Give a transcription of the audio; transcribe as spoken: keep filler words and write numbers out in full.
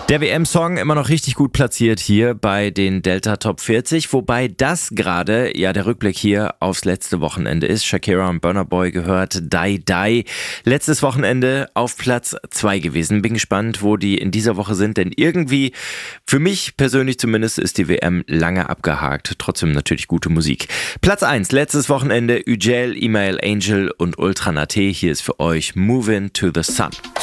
Der W M-Song immer noch richtig gut platziert hier bei den Delta Top vierzig, wobei das gerade ja der Rückblick hier aufs letzte Wochenende ist. Shakira und Burna Boy gehört Die Die. Letztes Wochenende auf Platz zwei gewesen. Bin gespannt, wo die in dieser Woche sind, denn irgendwie, für mich persönlich zumindest, ist die W M lange abgehakt. Trotzdem natürlich gute Musik. Platz eins, letztes Wochenende, Ücel, Email Angel und Ultra Naté. Hier ist für euch Movin' to the Sun.